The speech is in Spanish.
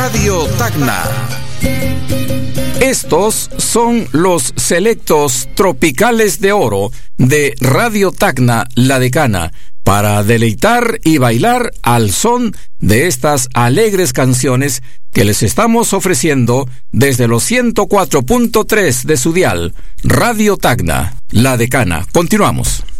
Radio Tacna. Estos son los selectos tropicales de oro de Radio Tacna, La Decana, para deleitar y bailar al son de estas alegres canciones que les estamos ofreciendo desde los 104.3 de su dial, Radio Tacna, La Decana. Continuamos.